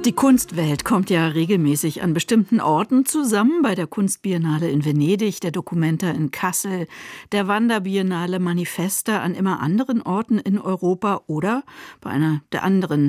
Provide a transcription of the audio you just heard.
Die Kunstwelt kommt ja regelmäßig an bestimmten Orten zusammen, bei der Kunstbiennale in Venedig, der Documenta in Kassel, der Wanderbiennale Manifesta an immer anderen Orten in Europa oder bei einer der anderen